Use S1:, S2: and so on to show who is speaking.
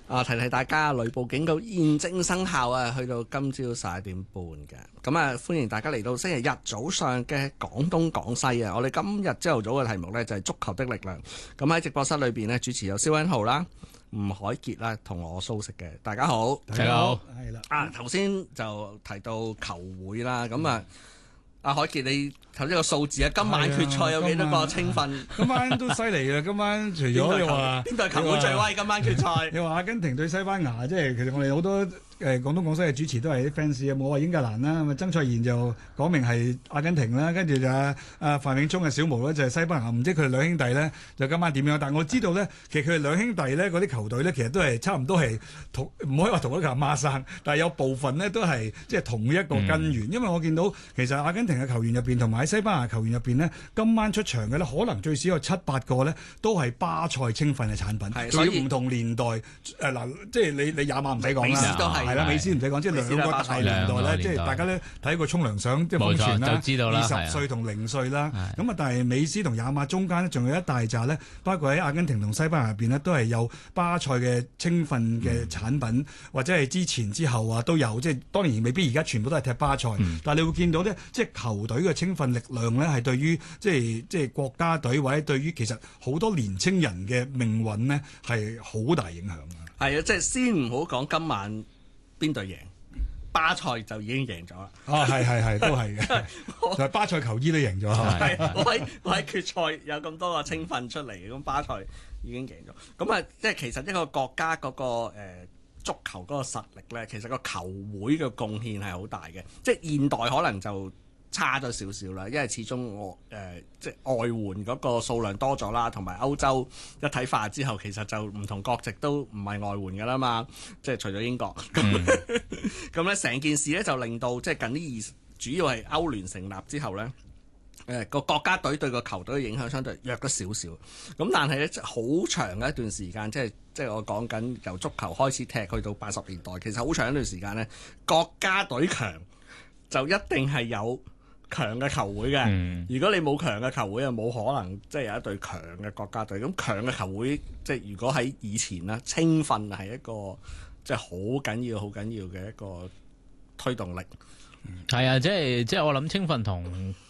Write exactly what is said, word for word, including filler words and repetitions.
S1: 啊，提提大家，雷暴警告現正生效啊，去到今朝十一點半嘅。咁啊，歡迎大家嚟到星期日早上嘅廣東廣西啊！我哋今日朝頭早嘅題目呢，就係足球的力量。咁喺直播室裏邊呢，主持有蕭欣浩啦、吳海傑啦，同我蘇軾嘅。大家好，
S2: 大家好，
S1: 係啦。啊，頭先就提到球會啦，咁啊。阿海傑，你頭先個數字啊，今晚決賽有幾多個青訓？
S2: 今晚都犀利嘅，今晚除咗你話
S1: 邊隊球會最威？今晚決賽，
S2: 你話阿根廷對西班牙，即係其實我哋好多誒廣東廣西嘅主持都係啲 fans 啊，冇話英格蘭啦，咁啊曾卓賢就講明係阿根廷啦，跟住就阿阿范永聰嘅小毛咧就係西班牙，唔知佢哋兩兄弟咧就今晚點樣？但係我知道咧，其實佢哋兩兄弟咧嗰啲球隊咧，其實都係差唔多係同唔可以話同一個阿媽生，但係有部分咧都係即係同一個根源，嗯、因為我見到其實阿根廷嘅球員入邊同埋喺西班牙球員入邊呢，今晚出場嘅呢，可能最少有七八個呢，都係巴塞青訓嘅產品，所以唔同年代誒嗱、呃，即係你你廿萬唔使講啦，係啦，美斯唔使講，即係兩個大年代咧，即係大家咧睇個沖涼相，即係瘋傳啦，知道啦，二十歲同零歲啦，咁啊，但係美斯同廿萬中間呢，仲有一大紮呢，包括喺阿根廷同西班牙入邊呢，都係有巴塞嘅青訓嘅產品，嗯、或者係之前之後啊都有，即係當然未必而家全部都係踢巴塞，嗯、但係你會見到呢，即係球隊嘅青訓力量呢，係對於即係即係國家隊或者對於其實好多年青人嘅命運呢，係好大影響嘅。
S1: 係啊，即係先唔好講今晚邊隊贏，巴塞就已經贏咗啦。
S2: 啊，係係係，都係嘅。就係巴塞球衣都贏咗。
S1: 係我喺我喺決賽有咁多個青訓出嚟，咁巴塞已經贏咗。咁啊，即係其實一個國家嗰、嗰個、呃、足球嗰個實力咧，其實個球會嘅貢獻係好大嘅。即係現代可能就差咗少少啦，因為始終我誒、呃、即係外援嗰個數量多咗啦，同埋歐洲一體化之後，其實就唔同國籍都唔係外援噶啦嘛，即係除咗英國咁，咁咧成件事咧就令到即係近呢二主要係歐聯成立之後咧，誒、呃、個國家隊對個球隊嘅影響相對弱咗少少，咁但係咧好長嘅一段時間，即係即係我講緊由足球開始踢去到八十年代，其實好長一段時間咧，國家隊強就一定係有強嘅球會嘅，嗯、如果你冇強嘅球會，又冇可能即係有一隊強嘅國家隊。咁強嘅球會，即係如果喺以前啦，青訓係一個即係好緊要、好緊要嘅一個推動力。
S3: 係啊，即係即係我諗青訓同